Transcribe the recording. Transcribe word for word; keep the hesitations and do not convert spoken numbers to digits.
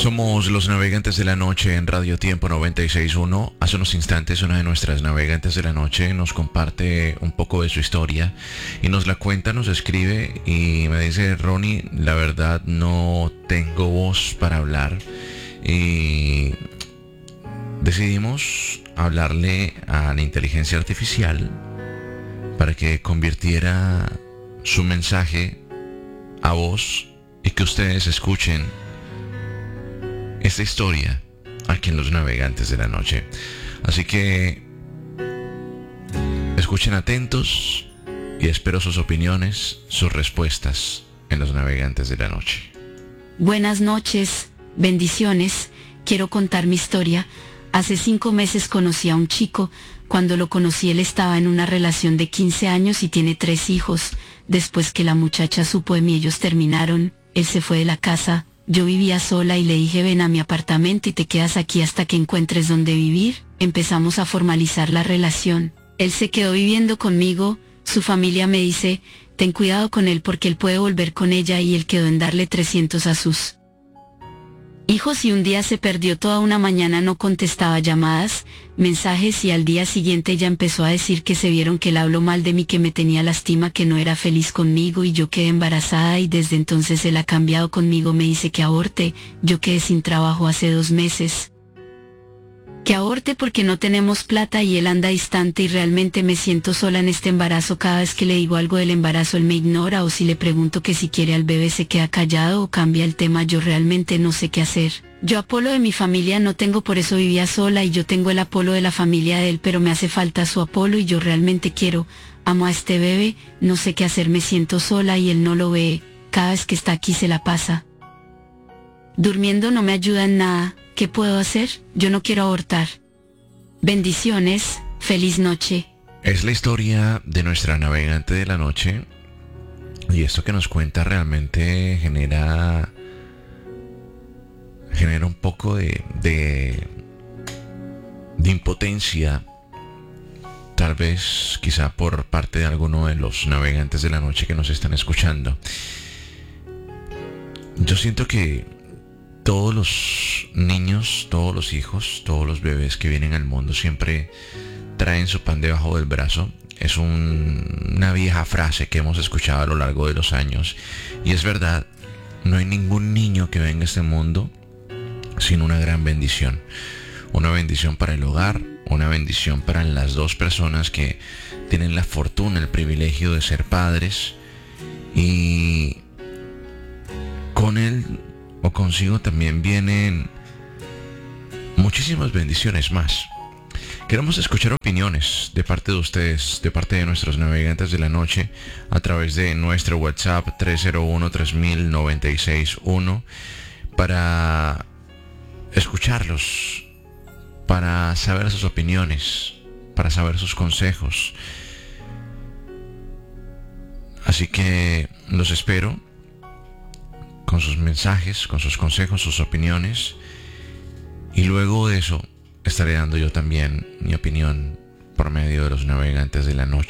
Somos los navegantes de la noche en Radio Tiempo noventa y seis punto uno. Hace unos instantes una de nuestras navegantes de la noche nos comparte un poco de su historia y nos la cuenta, nos escribe y me dice: Ronnie, la verdad no tengo voz para hablar, y decidimos hablarle a la inteligencia artificial para que convirtiera su mensaje a voz y que ustedes escuchen esta historia aquí en Los Navegantes de la Noche. Así que escuchen atentos y espero sus opiniones, sus respuestas en Los Navegantes de la Noche. Buenas noches, bendiciones. Quiero contar mi historia. Hace cinco meses conocí a un chico. Cuando lo conocí, él estaba en una relación de quince años y tiene tres hijos. Después que la muchacha supo de mí, ellos terminaron. Él se fue de la casa. Yo vivía sola y le dije: ven a mi apartamento y te quedas aquí hasta que encuentres dónde vivir. Empezamos a formalizar la relación. Él se quedó viviendo conmigo. Su familia me dice: ten cuidado con él porque él puede volver con ella, y él quedó en darle trescientos a sus hijos, y un día se perdió. Toda una mañana no contestaba llamadas, mensajes, y al día siguiente ella empezó a decir que se vieron, que él habló mal de mí, que me tenía lástima, que no era feliz conmigo, y yo quedé embarazada, y desde entonces él ha cambiado conmigo. Me dice que aborte. Yo quedé sin trabajo hace dos meses. Que aborte porque no tenemos plata, y él anda distante, y realmente me siento sola en este embarazo. Cada vez que le digo algo del embarazo él me ignora, o si le pregunto que si quiere al bebé se queda callado o cambia el tema. Yo realmente no sé qué hacer. Yo Apolo de mi familia no tengo, por eso vivía sola, y yo tengo el Apolo de la familia de él, pero me hace falta su Apolo y yo realmente quiero, amo a este bebé. No sé qué hacer, me siento sola y él no lo ve. Cada vez que está aquí se la pasa durmiendo, no me ayuda en nada. ¿Qué puedo hacer? Yo no quiero abortar. Bendiciones, feliz noche. Es la historia de nuestra navegante de la noche, y esto que nos cuenta realmente genera genera un poco de de, de impotencia, tal vez quizá por parte de alguno de los navegantes de la noche que nos están escuchando. Yo siento que todos los niños, todos los hijos, todos los bebés que vienen al mundo siempre traen su pan debajo del brazo. Es un, una vieja frase que hemos escuchado a lo largo de los años, y es verdad. No hay ningún niño que venga a este mundo sin una gran bendición. Una bendición para el hogar, una bendición para las dos personas que tienen la fortuna, el privilegio de ser padres, y con él o consigo también vienen muchísimas bendiciones más. Queremos escuchar opiniones de parte de ustedes, de parte de nuestros navegantes de la noche, a través de nuestro WhatsApp tres cero uno, tres mil, noventa y seis uno, para escucharlos, para saber sus opiniones, para saber sus consejos. Así que los espero con sus mensajes, con sus consejos, sus opiniones, y luego de eso estaré dando yo también mi opinión por medio de los navegantes de la noche.